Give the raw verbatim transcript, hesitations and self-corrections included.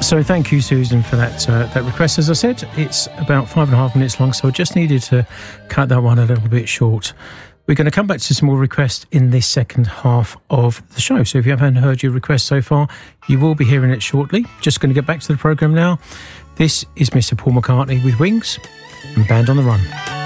So thank you, Susan, for that uh, that request. As I said, it's about five and a half minutes long, so I just needed to cut that one a little bit short. We're going to come back to some more requests in this second half of the show. So if you haven't heard your request so far, you will be hearing it shortly. Just going to get back to the programme now. This is Mister Paul McCartney with Wings and Band on the Run.